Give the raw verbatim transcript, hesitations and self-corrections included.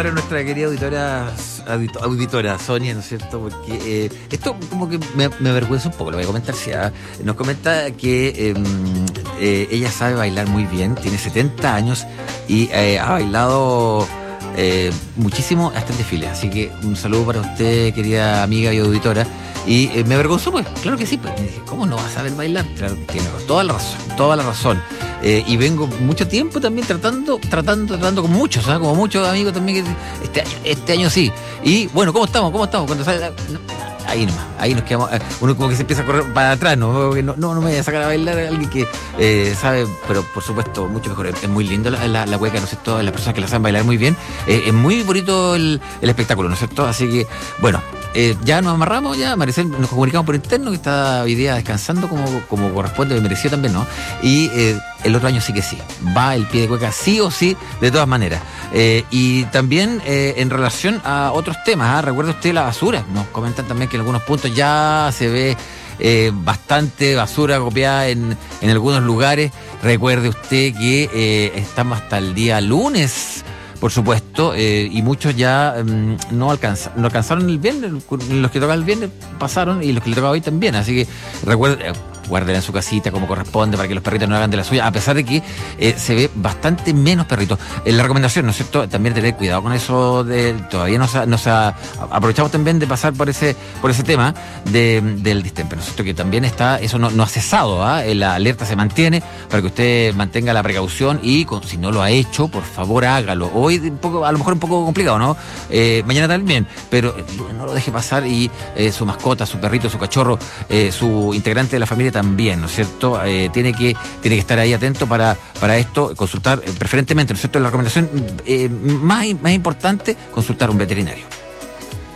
saludar a nuestra querida auditora, auditora Sonia, ¿no es cierto? Porque eh, esto como que me, me avergüenza un poco, lo voy a comentar. Si ¿ah? Nos comenta que eh, eh, ella sabe bailar muy bien, tiene setenta años y eh, ha bailado eh, muchísimo hasta el desfile. Así que un saludo para usted, querida amiga y auditora. Y eh, me avergonzó, pues, claro que sí, pues. Me dije, ¿cómo no vas a saber bailar? Claro, tiene toda la razón, toda la razón. Eh, y vengo mucho tiempo también tratando, tratando, tratando con muchos, ¿sabes? Como muchos amigos también que este año, este año sí. Y bueno, ¿cómo estamos? ¿Cómo estamos? Cuando sale la, no, ahí nomás, ahí nos quedamos. Uno como que se empieza a correr para atrás, ¿no? No, no, no me voy a sacar a bailar a alguien que eh, sabe, pero por supuesto, mucho mejor. Es muy lindo la, la, la hueca, ¿no es cierto? Las personas que la saben bailar muy bien. Eh, es muy bonito el, el espectáculo, ¿no es cierto? Así que, bueno. Eh, ya nos amarramos, ya Maricel, nos comunicamos por interno que está hoy día descansando como, como corresponde, me mereció también, ¿no? Y eh, el otro año sí que sí, va el pie de cueca sí o sí, de todas maneras. Eh, y también eh, en relación a otros temas, ¿eh? Recuerda usted la basura, nos comentan también que en algunos puntos ya se ve eh, bastante basura copiada en, en algunos lugares. Recuerde usted que eh, estamos hasta el día lunes, por supuesto, eh, y muchos ya um, no, alcanza, no alcanzaron el viernes, los que tocaban el viernes pasaron y los que le tocaba hoy también, así que recuerden, eh, guárdenla en su casita como corresponde para que los perritos no hagan de la suya, a pesar de que eh, se ve bastante menos perritos. Eh, la recomendación, ¿no es cierto?, también tener cuidado con eso, de, todavía no se, no se ha, aprovechamos también de pasar por ese por ese tema de, del distemper, ¿no es cierto?, que también está, eso no, no ha cesado, ¿eh? La alerta se mantiene para que usted mantenga la precaución y con, si no lo ha hecho, por favor hágalo. Hoy un poco, a lo mejor un poco complicado, ¿no? Eh, mañana también, pero no lo deje pasar y eh, su mascota, su perrito, su cachorro, eh, su integrante de la familia también, ¿no es cierto? Eh, tiene que tiene que estar ahí atento para, para esto, consultar eh, preferentemente, ¿no es cierto? La recomendación eh, más, más importante, consultar a un veterinario.